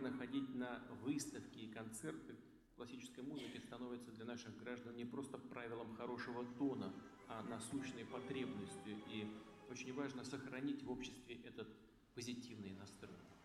регулярно ходить на выставки и концерты классической музыки становится для наших граждан не просто правилом хорошего тона, а насущной потребностью. И очень важно сохранить в обществе этот позитивный настрой.